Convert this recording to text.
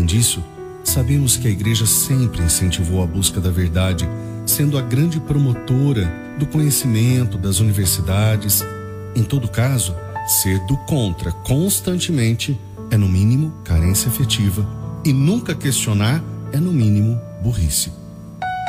Além disso, sabemos que a Igreja sempre incentivou a busca da verdade, sendo a grande promotora do conhecimento das universidades. Em todo caso, ser do contra constantemente é, no mínimo, carência afetiva, e nunca questionar é, no mínimo, burrice.